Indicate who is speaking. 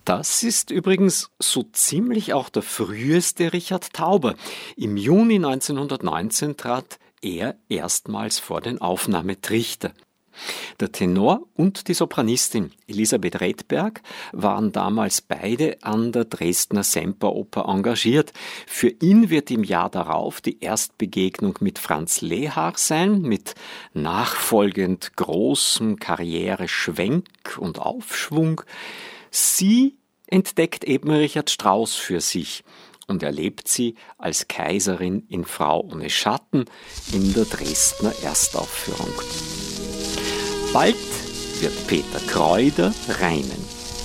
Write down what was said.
Speaker 1: Das ist übrigens so ziemlich auch der früheste Richard Tauber. Im Juni 1919 trat er erstmals vor den Aufnahmetrichter. Der Tenor und die Sopranistin Elisabeth Redberg waren damals beide an der Dresdner Semperoper engagiert. Für ihn wird im Jahr darauf die Erstbegegnung mit Franz Lehár sein, mit nachfolgend großem Karriereschwenk und Aufschwung. Sie entdeckt eben Richard Strauss für sich und erlebt sie als Kaiserin in Frau ohne Schatten in der Dresdner Erstaufführung. Bald wird Peter Kreuder reinen